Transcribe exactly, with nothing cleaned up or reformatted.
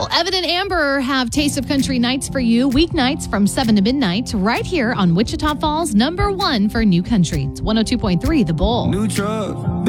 Well, Evan and Amber have Taste of Country nights for you, weeknights from seven to midnight, right here on Wichita Falls, number one for new country. It's one oh two point three The Bull. New truck.